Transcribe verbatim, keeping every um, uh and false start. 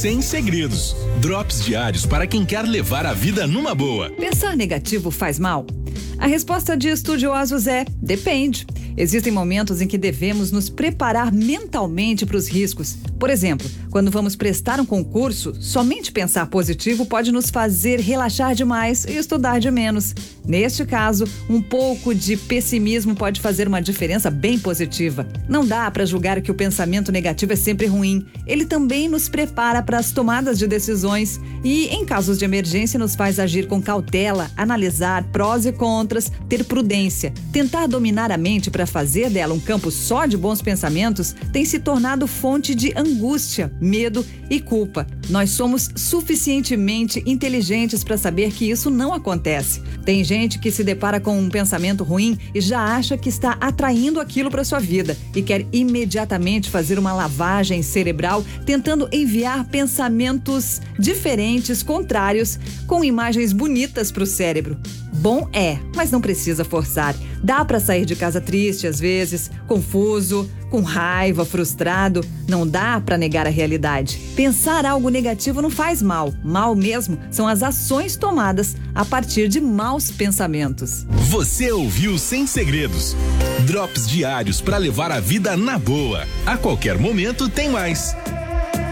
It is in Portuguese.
Sem Segredos. Drops diários para quem quer levar a vida numa boa. Pensar negativo faz mal? A resposta de estudiosos é: depende. Existem momentos em que devemos nos preparar mentalmente para os riscos. Por exemplo, quando vamos prestar um concurso, somente pensar positivo pode nos fazer relaxar demais e estudar de menos. Neste caso, um pouco de pessimismo pode fazer uma diferença bem positiva. Não dá para julgar que o pensamento negativo é sempre ruim. Ele também nos prepara para as tomadas de decisões e, em casos de emergência, nos faz agir com cautela, analisar prós e contras, ter prudência. Tentar dominar a mente para fazer dela um campo só de bons pensamentos tem se tornado fonte de angústia, medo e culpa. Nós somos suficientemente inteligentes para saber que isso não acontece. Tem gente que se depara com um pensamento ruim e já acha que está atraindo aquilo para sua vida e quer imediatamente fazer uma lavagem cerebral, tentando enviar pensamentos diferentes, contrários, com imagens bonitas para o cérebro. Bom é, mas não precisa forçar. Dá para sair de casa triste às vezes, confuso, com raiva, frustrado. Não dá para negar a realidade. Pensar algo negativo não faz mal. Mal mesmo são as ações tomadas a partir de maus pensamentos. Você ouviu Sem Segredos. Drops diários para levar a vida na boa. A qualquer momento tem mais.